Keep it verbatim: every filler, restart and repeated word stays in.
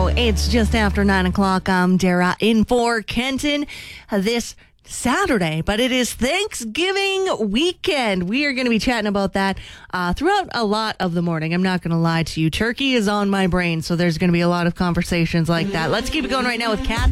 show. It's just after nine o'clock. I'm Dara in for Kenton this Saturday, but it is Thanksgiving weekend. We are going to be chatting about that uh, throughout a lot of the morning. I'm not going to lie to you. Turkey is on my brain, so there's going to be a lot of conversations like that. Let's keep it going right now with Kat